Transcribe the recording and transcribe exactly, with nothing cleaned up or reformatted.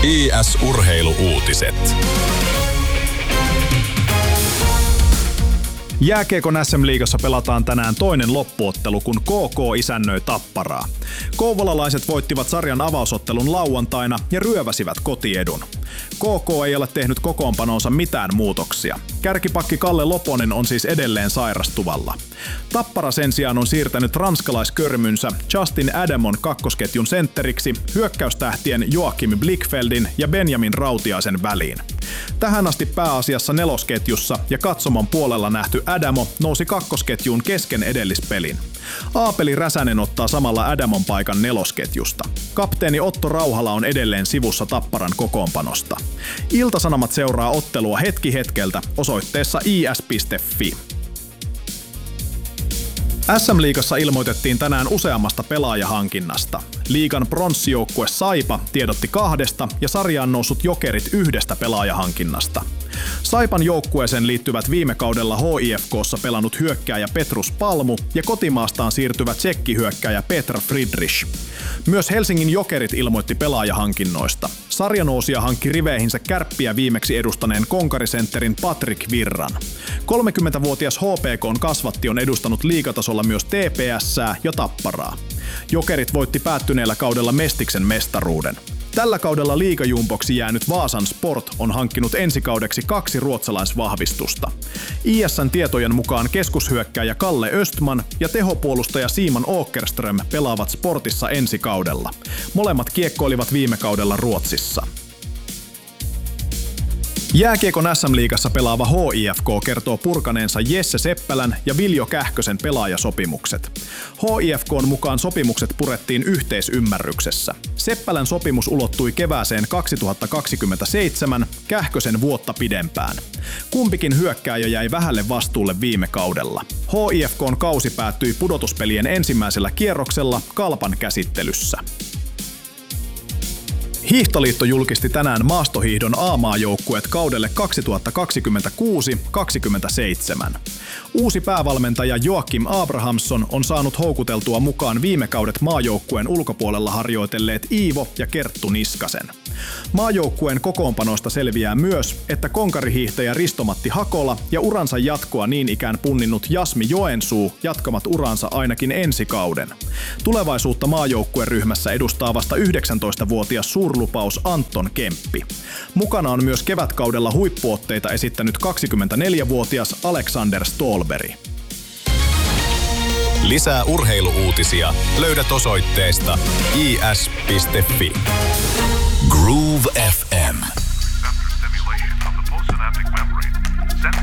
I S-urheilu-uutiset. Jääkiekon äs äm-liigassa pelataan tänään toinen loppuottelu, kun K K isännöi Tapparaa. Kouvolalaiset voittivat sarjan avausottelun lauantaina ja ryöväsivät kotiedun. K K ei ole tehnyt kokoonpanoonsa mitään muutoksia. Kärkipakki Kalle Loponen on siis edelleen sairastuvalla. Tappara sen sijaan on siirtänyt ranskalaiskörmynsä Justin Adamon kakkosketjun sentteriksi hyökkäystähtien Joakim Blickfeldin ja Benjamin Rautiaisen väliin. Tähän asti pääasiassa nelosketjussa ja katsomon puolella nähty Adamo nousi kakkosketjuun kesken edellispelin. Aapeli Räsänen ottaa samalla Adamon paikan nelosketjusta. Kapteeni Otto Rauhala on edelleen sivussa Tapparan kokoonpanosta. Ilta-Sanomat seuraa ottelua hetki hetkeltä osoitteessa i s piste f i. äs äm-liigassa ilmoitettiin tänään useammasta pelaajahankinnasta. Liigan pronssijoukkue Saipa tiedotti kahdesta ja sarjaan noussut Jokerit yhdestä pelaajahankinnasta. Saipan joukkueeseen liittyvät viime kaudella H I F K:ssa pelannut hyökkääjä Petrus Palmu ja kotimaastaan siirtyvä tsekkihyökkääjä Petr Friedrich. Myös Helsingin Jokerit ilmoitti pelaajahankinnoista. Sarjanousia hankki riveihinsä Kärppiä viimeksi edustaneen konkarisentterin Patrick Virran. kolmekymmentävuotias H P K:n kasvatti on edustanut liigatasolla myös T P S:ää ja Tapparaa. Jokerit voitti päättyneellä kaudella Mestiksen mestaruuden. Tällä kaudella liigajumboksi jäänyt Vaasan Sport on hankkinut ensikaudeksi kaksi ruotsalaisvahvistusta. I S:n tietojen mukaan keskushyökkääjä Kalle Östman ja tehopuolustaja Simon Åkerström pelaavat Sportissa ensi kaudella. Molemmat kiekkoilivat viime kaudella Ruotsissa. Jääkiekon äs äm-liigassa pelaava H I F K kertoo purkaneensa Jesse Seppälän ja Viljo Kähkösen pelaajasopimukset. H I F K:n mukaan sopimukset purettiin yhteisymmärryksessä. Seppälän sopimus ulottui kevääseen kaksituhattakaksikymmentäseitsemän, Kähkösen vuotta pidempään. Kumpikin hyökkääjä jäi vähälle vastuulle viime kaudella. H I F K:n kausi päättyi pudotuspelien ensimmäisellä kierroksella Kalpan käsittelyssä. Hiihtoliitto julkisti tänään maastohiihdon A-maajoukkueet kaudelle kaksituhattakaksikymmentäkuusi kaksikymmentäseitsemän. Uusi päävalmentaja Joakim Abrahamsson on saanut houkuteltua mukaan viime kaudet maajoukkueen ulkopuolella harjoitelleet Iivo ja Kerttu Niskasen. Maajoukkueen kokoonpanoista selviää myös, että konkarihiihtäjä Risto-Matti Hakola ja uransa jatkoa niin ikään punninnut Jasmi Joensuu jatkavat uransa ainakin ensi kauden. Tulevaisuutta maajoukkueryhmässä edustaa vasta yhdeksäntoistavuotias suurlupaus Anton Kemppi. Mukana on myös kevätkaudella huippuotteita esittänyt kaksikymmentäneljävuotias Alexander Stolberg. Lisää urheilu-uutisia löydät osoitteesta i s piste f i. Groove F M.